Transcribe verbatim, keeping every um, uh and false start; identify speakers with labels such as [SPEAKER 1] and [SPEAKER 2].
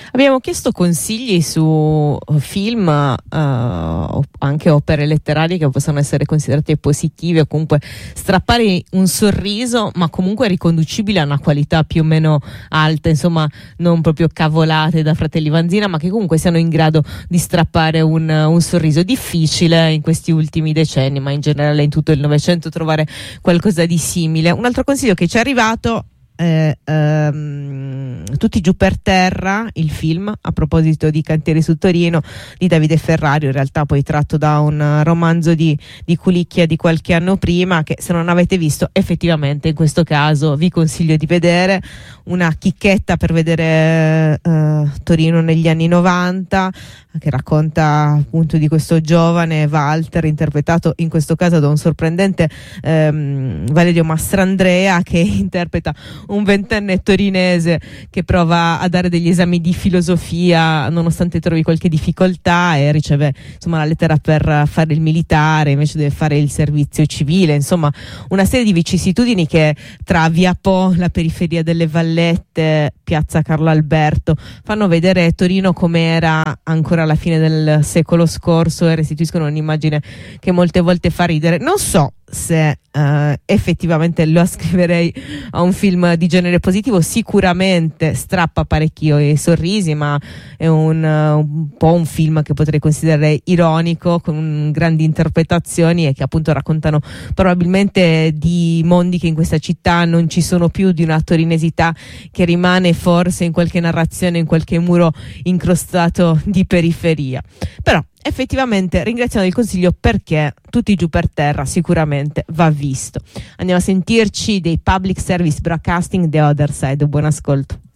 [SPEAKER 1] Abbiamo chiesto consigli su film, uh, anche opere letterarie che possono essere considerate positive o comunque strappare un sorriso, ma comunque riconducibili a una qualità più o meno alta, insomma non proprio cavolate da Fratelli Vanzina, ma che comunque siano in grado di strappare un, un sorriso. Difficile in questi ultimi decenni, ma in generale in tutto il Novecento, trovare qualcosa di simile. Un altro consiglio che ci è arrivato: Eh, ehm, Tutti giù per terra, il film a proposito di cantieri su Torino di Davide Ferrario, in realtà poi tratto da un romanzo di, di Culicchia di qualche anno prima, che se non avete visto effettivamente in questo caso vi consiglio di vedere. Una chicchetta per vedere eh, Torino negli anni novanta, che racconta appunto di questo giovane Walter, interpretato in questo caso da un sorprendente ehm, Valerio Mastrandrea, che interpreta un ventenne torinese che prova a dare degli esami di filosofia nonostante trovi qualche difficoltà e riceve insomma la lettera per fare il militare, invece deve fare il servizio civile. Insomma, una serie di vicissitudini che tra Via Po, la periferia delle Vallette, piazza Carlo Alberto fanno vedere Torino come era ancora alla fine del secolo scorso e restituiscono un'immagine che molte volte fa ridere. Non so se uh, effettivamente lo ascriverei a un film di genere positivo. Sicuramente strappa parecchio i sorrisi, ma è un, uh, un po' un film che potrei considerare ironico, con grandi interpretazioni e che appunto raccontano probabilmente di mondi che in questa città non ci sono più, di una torinesità che rimane forse in qualche narrazione, in qualche muro incrostato di periferia. Però effettivamente ringraziamo del consiglio, perché Tutti giù per terra sicuramente va visto. Andiamo a sentirci dei Public Service Broadcasting, The Other Side. Buon ascolto.